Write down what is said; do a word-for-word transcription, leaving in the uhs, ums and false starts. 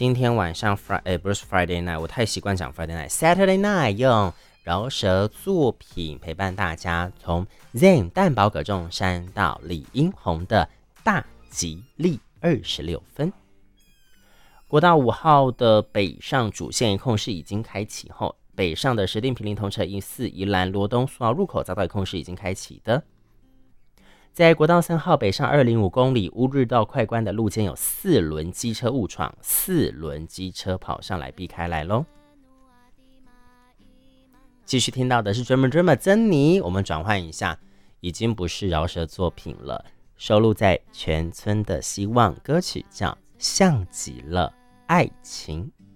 今天晚上 Friday 不是 Friday night， 我太习惯讲 Friday night，Saturday night 用饶舌作品陪伴大家，从 Zayn 蛋堡葛仲山到李英宏的大吉利二十六分。国道五号的北上主线一控是已经开启后，北上的石碇坪林同城一四宜兰罗东苏澳入口匝道一控是已经开启的。在国道三号北上二零五公里乌日到快关的路肩有四轮机车误闯，四轮机车跑上来避开来咯。继续听到的是 Drummer Drummer 珍妮，我们转换一下，已经不是饶舌作品了，收录在全村的希望，歌曲叫像极了爱情。